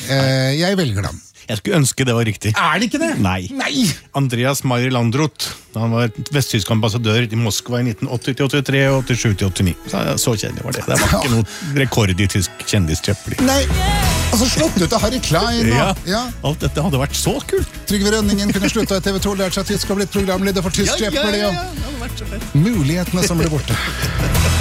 Jeg velger den. Jeg skulle ønske det var riktig. Det ikke det? Nei. Andreas Maier Landroth. Han var vesttysk ambassadør i Moskva i 1980-83 og 87-89. Så kjedelig var det. Det var ikke noe rekord i tysk kjendistrepling. Nei, altså slått ut av Harry Klein. Alt dette hadde vært så kult. Trygve Rønningen kunne sluttet i TV 2, lært seg tysk og blitt programleder for tysk Jeopardy. Mulighetene som ble borte.